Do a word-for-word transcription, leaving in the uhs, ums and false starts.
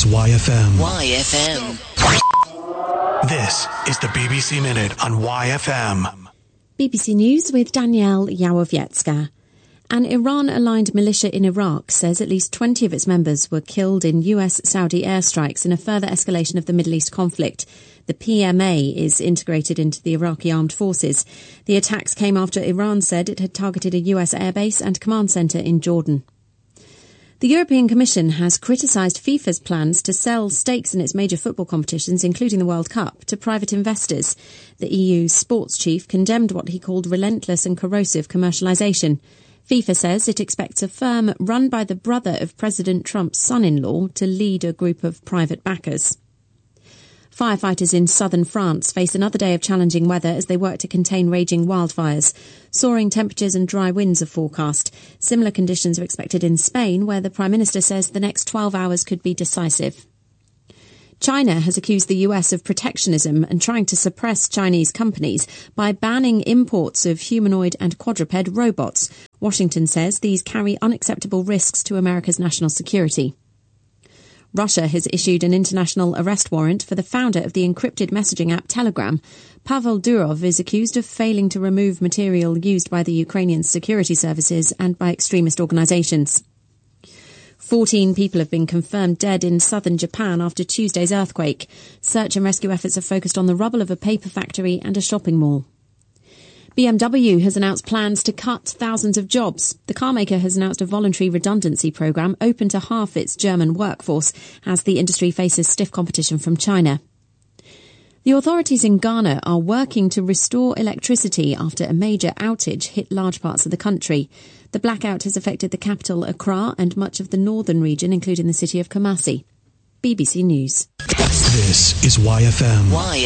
is Y F M. Y F M. This is the B B C Minute on Y F M. B B C News with Danielle Yawowiecka. An Iran-aligned militia in Iraq says at least twenty of its members were killed in U S-Saudi airstrikes in a further escalation of the Middle East conflict. The P M A is integrated into the Iraqi armed forces. The attacks came after Iran said it had targeted a U S airbase and command centre in Jordan. The European Commission has criticised FIFA's plans to sell stakes in its major football competitions, including the World Cup, to private investors. The E U's sports chief condemned what he called relentless and corrosive commercialisation. FIFA says it expects a firm run by the brother of President Trump's son-in-law to lead a group of private backers. Firefighters in southern France face another day of challenging weather as they work to contain raging wildfires. Soaring temperatures and dry winds are forecast. Similar conditions are expected in Spain, where the Prime Minister says the next twelve hours could be decisive. China has accused the U S of protectionism and trying to suppress Chinese companies by banning imports of humanoid and quadruped robots. Washington says these carry unacceptable risks to America's national security. Russia has issued an international arrest warrant for the founder of the encrypted messaging app Telegram. Pavel Durov is accused of failing to remove material used by the Ukrainian security services and by extremist organisations. Fourteen people have been confirmed dead in southern Japan after Tuesday's earthquake. Search and rescue efforts are focused on the rubble of a paper factory and a shopping mall. B M W has announced plans to cut thousands of jobs. The carmaker has announced a voluntary redundancy programme open to half its German workforce as the industry faces stiff competition from China. The authorities in Ghana are working to restore electricity after a major outage hit large parts of the country. The blackout has affected the capital, Accra, and much of the northern region, including the city of Kumasi. B B C News. This is Y F M. Y